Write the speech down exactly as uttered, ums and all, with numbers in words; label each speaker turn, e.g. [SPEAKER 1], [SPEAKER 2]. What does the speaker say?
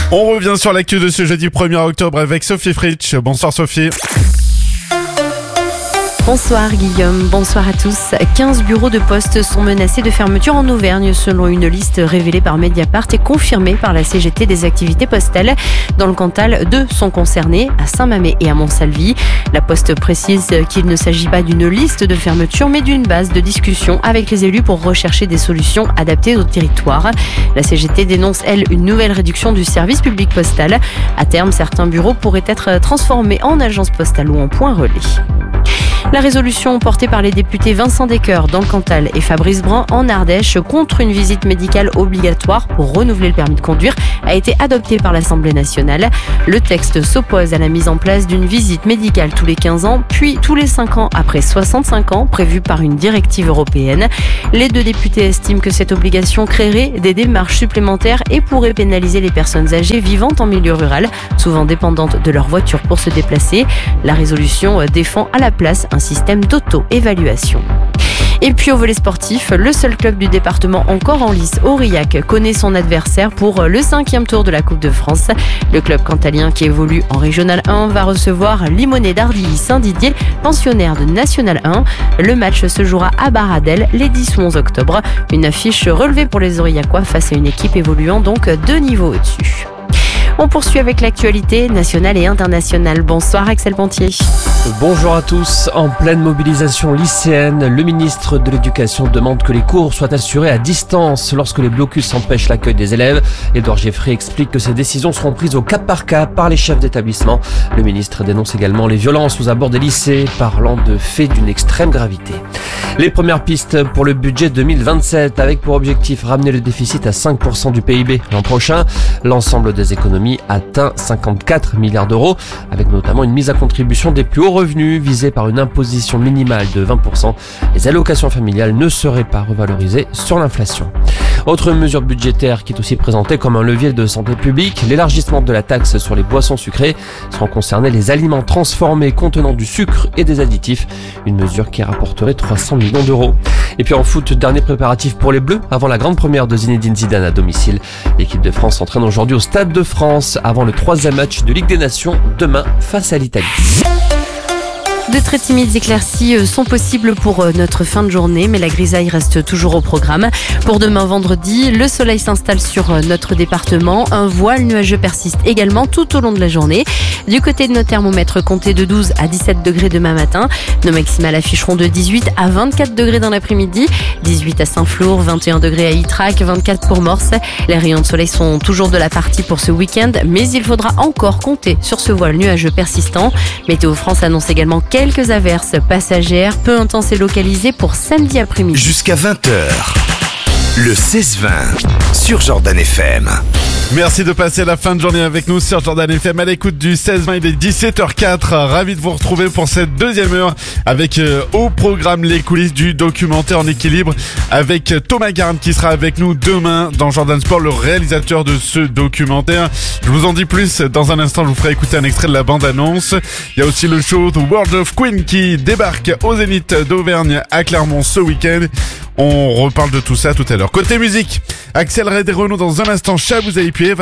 [SPEAKER 1] On revient sur l'actu de ce jeudi premier octobre avec Sophie Fritsch. Bonsoir Sophie.
[SPEAKER 2] Bonsoir Guillaume, bonsoir à tous. quinze bureaux de poste sont menacés de fermeture en Auvergne selon une liste révélée par Mediapart et confirmée par la C G T des activités postales. Dans le Cantal, deux sont concernés, à Saint-Mamet et à Montsalvi. La Poste précise qu'il ne s'agit pas d'une liste de fermeture mais d'une base de discussion avec les élus pour rechercher des solutions adaptées au territoire. La C G T dénonce, elle, une nouvelle réduction du service public postal. À terme, certains bureaux pourraient être transformés en agences postales ou en points relais. La résolution portée par les députés Vincent Descoeurs dans le Cantal et Fabrice Brun en Ardèche contre une visite médicale obligatoire pour renouveler le permis de conduire a été adoptée par l'Assemblée nationale. Le texte s'oppose à la mise en place d'une visite médicale tous les quinze ans, puis tous les cinq ans après soixante-cinq ans, prévue par une directive européenne. Les deux députés estiment que cette obligation créerait des démarches supplémentaires et pourrait pénaliser les personnes âgées vivant en milieu rural, souvent dépendantes de leur voiture pour se déplacer. La résolution défend à la place un système d'auto-évaluation. Et puis au volet sportif, le seul club du département encore en lice, Aurillac, connaît son adversaire pour le cinquième tour de la Coupe de France. Le club cantalien qui évolue en Régional un va recevoir Limonest d'Ardilly-Saint-Didier, pensionnaire de National un. Le match se jouera à Baradel les dix ou onze octobre. Une affiche relevée pour les Aurillacois face à une équipe évoluant donc deux niveaux au-dessus. On poursuit avec l'actualité nationale et internationale. Bonsoir Axel Pontier.
[SPEAKER 3] Bonjour à tous. En pleine mobilisation lycéenne, le ministre de l'Éducation demande que les cours soient assurés à distance lorsque les blocus empêchent l'accueil des élèves. Édouard Geffray explique que ces décisions seront prises au cas par cas par les chefs d'établissement. Le ministre dénonce également les violences aux abords des lycées, parlant de faits d'une extrême gravité. Les premières pistes pour le budget deux mille vingt-sept, avec pour objectif ramener le déficit à cinq pour cent du P I B l'an prochain. L'ensemble des économies atteint cinquante-quatre milliards d'euros, avec notamment une mise à contribution des plus hauts revenus visés par une imposition minimale de vingt pour cent. Les allocations familiales ne seraient pas revalorisées sur l'inflation. Autre mesure budgétaire qui est aussi présentée comme un levier de santé publique, l'élargissement de la taxe sur les boissons sucrées. Seront concernés les aliments transformés contenant du sucre et des additifs, une mesure qui rapporterait trois cents millions d'euros. Et puis en foot, dernier préparatif pour les Bleus avant la grande première de Zinedine Zidane à domicile. L'équipe de France s'entraîne aujourd'hui au Stade de France avant le troisième match de Ligue des Nations demain face à l'Italie.
[SPEAKER 2] De très timides éclaircies sont possibles pour notre fin de journée, mais la grisaille reste toujours au programme. Pour demain vendredi, le soleil s'installe sur notre département. Un voile nuageux persiste également tout au long de la journée. Du côté de nos thermomètres, comptez de douze à dix-sept degrés demain matin. Nos maximales afficheront de dix-huit à vingt-quatre degrés dans l'après-midi. dix-huit à Saint-Flour, vingt et un degrés à Ytrac, vingt-quatre pour Morse. Les rayons de soleil sont toujours de la partie pour ce week-end, mais il faudra encore compter sur ce voile nuageux persistant. Météo France annonce également quelques averses passagères, peu intenses et localisées pour samedi après-midi.
[SPEAKER 4] Jusqu'à vingt heures, le seize vingt sur Jordan F M.
[SPEAKER 1] Merci de passer la fin de journée avec nous sur Jordan F M à l'écoute du seize vingt. Il est dix-sept heures quatre. Ravi de vous retrouver pour cette deuxième heure avec euh, au programme les coulisses du documentaire En équilibre avec Thomas Garn qui sera avec nous demain dans Jordan Sport, le réalisateur de ce documentaire. Je vous en dis plus dans un instant. Je vous ferai écouter un extrait de la bande-annonce. Il y a aussi le show The World of Queen qui débarque au Zénith d'Auvergne à Clermont ce week-end. On reparle de tout ça tout à l'heure. Côté musique, Axel Red et Renaud dans un instant. Chat vous a épuisé.